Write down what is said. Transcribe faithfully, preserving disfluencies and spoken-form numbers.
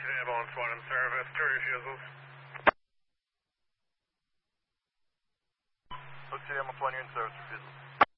today about one in service, two refusals. Look today, I'm a twenty in service refusal.